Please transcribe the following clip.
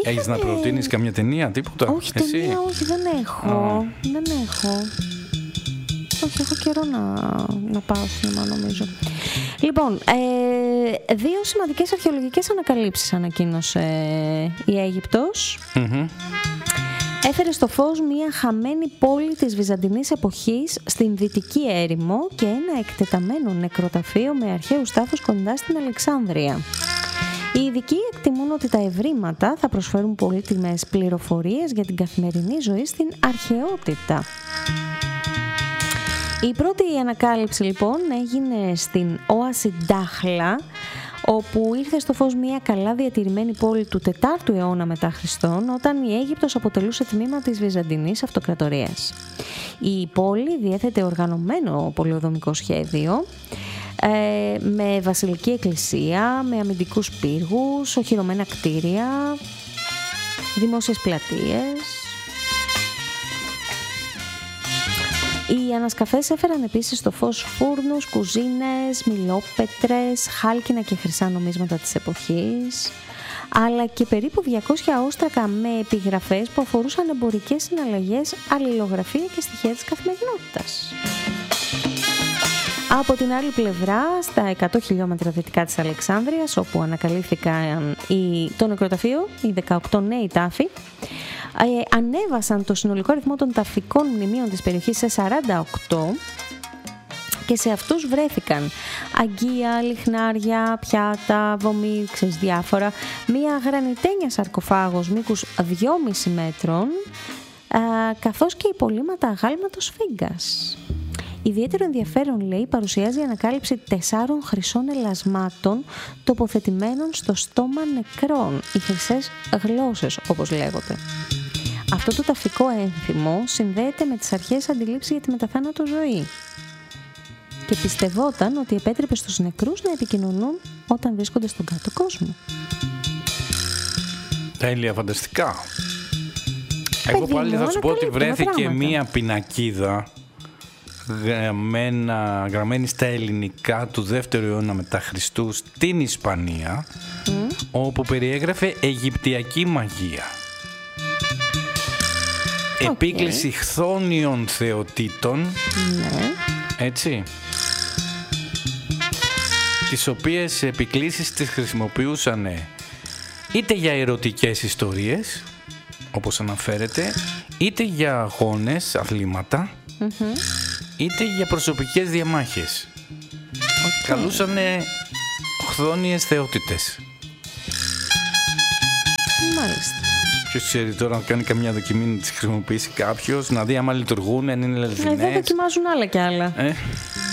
Έχεις να προτείνεις καμιά ταινία, τίποτα? Όχι, εσύ? ταινία, όχι, δεν έχω. Δεν έχω. Όχι, έχω καιρό να πάω σινεμά, νομίζω. Λοιπόν, δύο σημαντικές αρχαιολογικές ανακαλύψεις ανακοίνωσε η Αίγυπτος. Έφερε στο φως μια χαμένη πόλη της Βυζαντινής εποχής στην Δυτική Έρημο και ένα εκτεταμένο νεκροταφείο με αρχαίους τάφους κοντά στην Αλεξάνδρεια. Οι ειδικοί εκτιμούν ότι τα ευρήματα θα προσφέρουν πολύτιμες πληροφορίες για την καθημερινή ζωή στην αρχαιότητα. Η πρώτη ανακάλυψη λοιπόν έγινε στην Όαση Ντάχλα, όπου ήρθε στο φως μια καλά διατηρημένη πόλη του 4ου αιώνα μετά Χριστόν, όταν η Αίγυπτος αποτελούσε τμήμα της Βυζαντινής Αυτοκρατορίας. Η πόλη διέθετε οργανωμένο πολεοδομικό σχέδιο, με βασιλική εκκλησία, με αμυντικούς πύργους, οχυρωμένα κτίρια, δημόσιες πλατείες. Οι ανασκαφές έφεραν επίσης στο φως φούρνους, κουζίνες, μιλόπετρες, χάλκινα και χρυσά νομίσματα της εποχής, αλλά και περίπου 200 όστρακα με επιγραφές που αφορούσαν εμπορικές συναλλαγές, αλληλογραφία και στοιχεία της καθημερινότητας. Από την άλλη πλευρά, στα 100 χιλιόμετρα δυτικά της Αλεξάνδρειας, όπου ανακαλύφθηκαν το νεκροταφείο, οι 18 νέοι τάφοι, ανέβασαν το συνολικό αριθμό των ταφικών μνημείων της περιοχής σε 48 και σε αυτούς βρέθηκαν αγκία, λιχνάρια, πιάτα, βωμί, διάφορα, μία γρανιτένια σαρκοφάγος μήκους 2,5 μέτρων, καθώς και υπολείμματα αγάλματος φύγκας. Ιδιαίτερο ενδιαφέρον, λέει, παρουσιάζει η ανακάλυψη 4 χρυσών ελασμάτων τοποθετημένων στο στόμα νεκρών, οι χρυσές γλώσσες όπως λέγονται. Αυτό το ταφικό ένθυμο συνδέεται με τις αρχαίες αντιλήψεις για τη μεταθάνατο ζωή και πιστευόταν ότι επέτρεπε στους νεκρούς να επικοινωνούν όταν βρίσκονται στον κάτω κόσμο. Τέλεια, φανταστικά. Εγώ πάλι θα σου πω ότι βρέθηκε μία πινακίδα γραμμένη στα ελληνικά του 2ου αιώνα μετά Χριστού στην Ισπανία, όπου περιέγραφε Αιγυπτιακή μαγεία. Επίκληση χθόνιων θεοτήτων, έτσι, τις οποίες επικλήσεις τις χρησιμοποιούσαν είτε για ερωτικές ιστορίες, όπως αναφέρεται, είτε για αγώνες, αθλήματα, είτε για προσωπικές διαμάχες. Καλούσανε χθόνιες θεότητες. Μάλιστα. Ποιος ξέρει τώρα να κάνει καμιά δοκιμή να τις χρησιμοποιήσει κάποιος, να δει άμα λειτουργούν, αν είναι αληθινές. Δεν δοκιμάζουν άλλα κι άλλα.